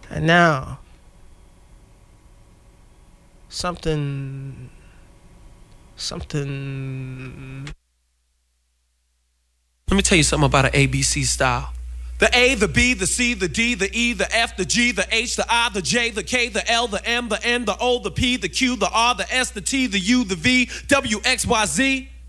And now, something. Let me tell you something about an ABC style. The A, the B, the C, the D, the E, the F, the G, the H, the I, the J, the K, the L, the M, the N, the O, the P, the Q, the R, the S, the T, the U, the V, W, X, Y, Z.